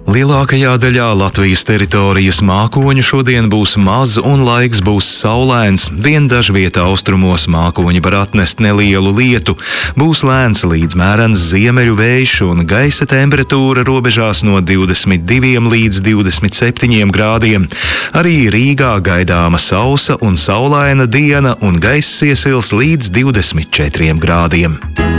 Lielākajā daļā Latvijas teritorijas mākoņu šodien būs maz un laiks būs saulains. Vien dažvietā austrumos mākoņi var atnest nelielu lietu. Būs lēns līdz mērens ziemeļu vējš un gaisa temperatūra robežās no 22 līdz 27 grādiem. Arī Rīgā gaidāma sausa un saulaina diena un gaiss iesils līdz 24 grādiem.